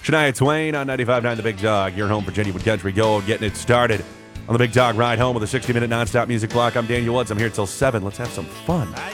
Shania Twain on 95.9 The Big Dog. Your home for genuine country gold, getting it started on the Big Dog Ride Home with a 60-minute nonstop music block. I'm Daniel Woods. I'm here till 7. Let's have some fun.